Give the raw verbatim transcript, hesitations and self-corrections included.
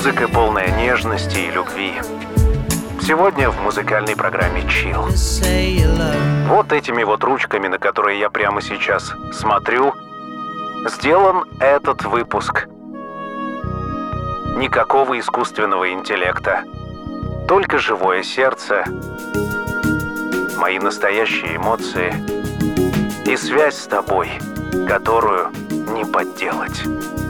Музыка, полная нежности и любви. Сегодня в музыкальной программе «Чилл». Вот этими вот ручками, на которые я прямо сейчас смотрю, сделан этот выпуск. Никакого искусственного интеллекта, только живое сердце, мои настоящие эмоции и связь с тобой, которую не подделать.